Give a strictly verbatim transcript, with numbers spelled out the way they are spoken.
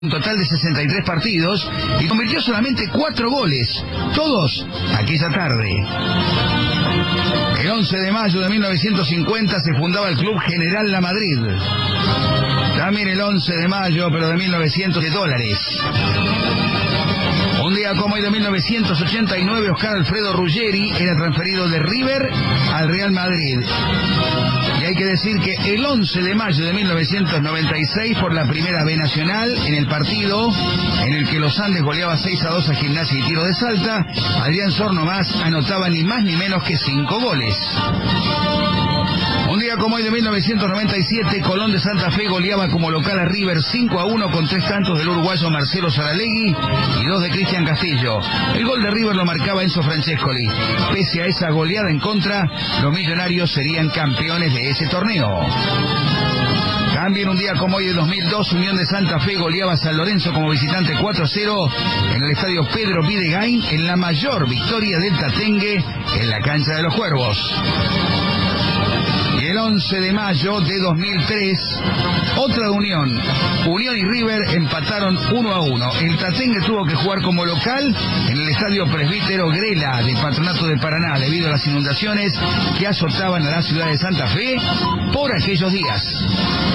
Un total de sesenta y tres partidos y convirtió solamente cuatro goles, todos aquella tarde. El once de mayo de mil novecientos cincuenta se fundaba el Club General La Madrid. También el once de mayo, pero de mil novecientos de dólares. Un día como hoy de mil novecientos ochenta y nueve, Oscar Alfredo Ruggeri era transferido de River al Real Madrid. Y hay que decir que el once de mayo de mil novecientos noventa y seis, por la Primera B Nacional, en el partido en el que los Andes goleaba seis a dos a Gimnasia y Tiro de Salta, Adrián Sornomás anotaba ni más ni menos que cinco goles. Un día como hoy de mil novecientos noventa y siete, Colón de Santa Fe goleaba como local a River cinco a uno con tres tantos del uruguayo Marcelo Saralegui y dos de Cristian Castillo. El gol de River lo marcaba Enzo Francescoli. Pese a esa goleada en contra, los millonarios serían campeones de ese torneo. También un día como hoy de dos mil dos, Unión de Santa Fe goleaba a San Lorenzo como visitante cuatro a cero en el estadio Pedro Videgain, en la mayor victoria del Tatengue en la cancha de los Cuervos. Y el once de mayo de dos mil tres, otra unión. Unión y River empataron uno a uno. El Tatengue tuvo que jugar como local en el estadio Presbítero Grela de Patronato de Paraná debido a las inundaciones que azotaban a la ciudad de Santa Fe por aquellos días.